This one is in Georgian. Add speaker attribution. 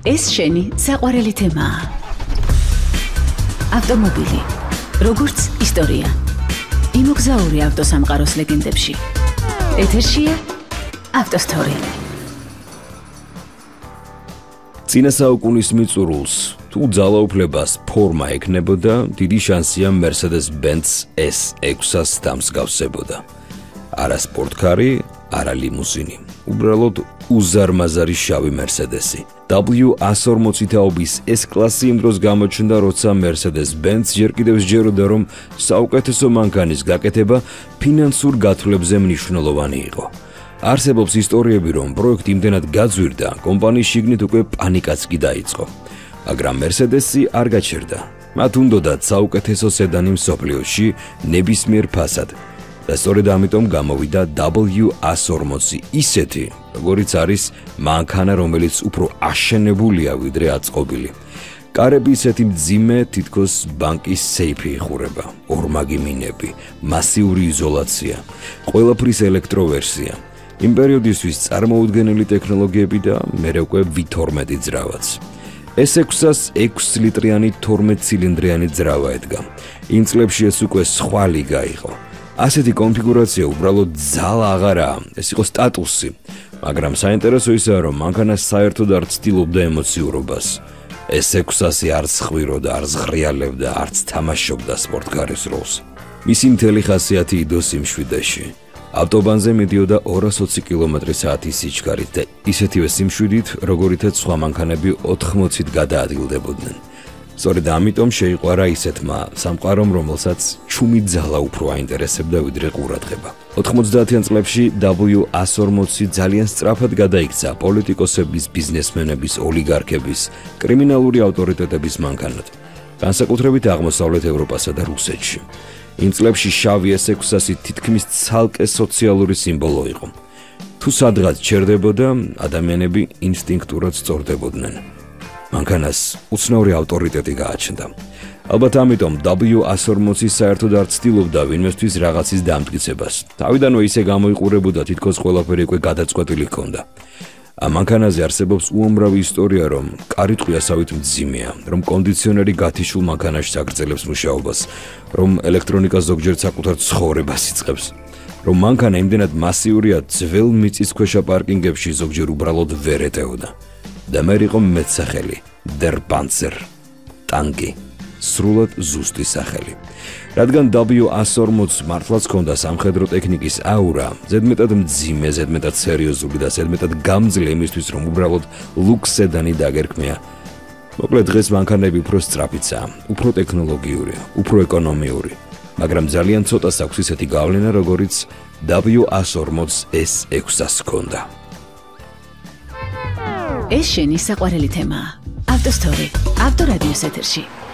Speaker 1: ეს შენი საყვარელი თემაა. ავტომობილი, როგორც ისტორია. იმოგზაური ავტოსამყაროს ლეგენდებში. ეთერშია ავტოსტორი.
Speaker 2: წინა საუკუნის მიწურულს თუ ძალაუფლებას ფორმა ექნებოდა, დიდი შანსია Mercedes-Benz S600-ს დამსგავსებოდა. არა სპორტკარი, არა ლიმუზინი. უბრალოდ უზარმაზარი შავი Mercedes-ი. W140 თაობის S-კლასი იმ დროს გამოჩნდა, როცა Mercedes-Benz ჯერ კიდევ სჯეროდა, რომ საუკეთესო მანქანის გაკეთება ფინანსურ გათვლებზე მნიშვნელოვანი იყო. არსებობს ისტორიები, რომ პროექტი იმდენად გაძვირდა, კომპანიის შიგნით უკვე პანიკაც კი დაიწყო. მაგრამ Mercedes-ი არ გაჩერდა. მათ უნდოდათ საუკეთესო სედანი მსოფლიოში ნებისმიერ ფასად. და სწორედ ამიტომ გამოვიდა W140 ისეთი, როგორიც არის მანქანა, რომელიც უფრო აშენებულია ვიდრე აწყობილი. კარები ისეთი მძიმე, თითქოს ბანკის სეიფი იხურება, ორმაგი მინები, მასიური იზოლაცია, ყველაფრის ელექტროვერსია. იმ პერიოდისთვის წარმოუდგენელი ტექნოლოგიები და მერე უკვე V12 ძრავაც. S600-ს 6 ლიტრიანი 12 ცილინდრიანი ძრავა ედგა. იმ წლებში ეს უკვე სხვა ლიგა იყო. ასეთი კონფიგურაცია უბრალოდ ძალა აღარაა, ეს იყო სტატუსი, მაგრამ საინტერესო ისაა, რომ მანქანა საერთოდ არ ცდილობდა ემოციურობას. S600-ი არც ხვიროდა, არც ღრიალებდა, არც თამაშობდა სპორტკარის როლს. მისი მთელი ხასიათი იდო სიმშვიდეში. ავტობანზე მიდიოდა 220 კმ/სთ სიჩქარით და ისეთივე სიმშვიდით, როგორითაც სხვა მანქანები 80-ით გადაადგილდებოდნენ. სწორედ ამიტომ შეიყვარა ისეთმა სამყარომ, რომელსაც ჩუმი ძალა უფრო აინტერესებდა ვიდრე ყურადღება. 90-იან წლებში W140 ძალიან სწრაფად გადაიქცა პოლიტიკოსების, ბიზნესმენების, ოლიგარქების, კრიმინალური ავტორიტეტების მანქანად, განსაკუთრებით აღმოსავლეთ ევროპასა და რუსეთში. იმ წლებში შავი S600 თითქმის ცალკე სოციალური სიმბოლო იყო. თუ სადღაც ჩერდებოდა, ადამიანები ინსტინქტურად სწორდებოდნენ. მანქანას უცნაური ავტორიტეტი გააჩნდა. ალბათ ამიტომ W140 საერთოდ არ ცდილობდა ვინმესთვის რაღაცის დამტკიცებას. თავიდანვე ისე გამოიყურებოდა, თითქოს ყველაფერი უკვე გადაწყვეტილი ჰქონდა. ამ მანქანაზე არსებობს უამრავი ისტორია, რომ კარიტყვი ასავით მძიმეა, რომ კონდიციონერი გათიშულ მანქანაში აგრძელებს მუშაობას, რომ ელექტრონიკა ზოგჯერ საკუთარ ცხოვრებას იწყებს, რომ მანქანა იმდენად მასიურია, ძველ მიწისქვეშა პარკინგებში ზოგჯერ უბრალოდ ვერ ეტეოდა. და მე იყო მეტსახელი Der Panzer, ტანკი, სრულად ზუსტი სახელი. რადგან W140 მართლაც ჰქონდა სამხედრო ტექნიკის აურა, ზედმეტად მძიმე, ზედმეტად სერიოზული და ზედმეტად გამძლე იმისთვის, რომ უბრალოდ ლუქს სედანი დაგერქმეა. მოკლედ დღეს მანქანები უფრო სწრაფიცაა, უფრო ტექნოლოგიურია, უფრო ეკონომიური, მაგრამ ძალიან ცოტას აქვს ისეთი გავლენა, როგორიც W140 S600-ს ჰქონდა.
Speaker 1: ეს შენი საყვარელი თემაა. ავტოსტორი, ავტორადიოს ეთერში.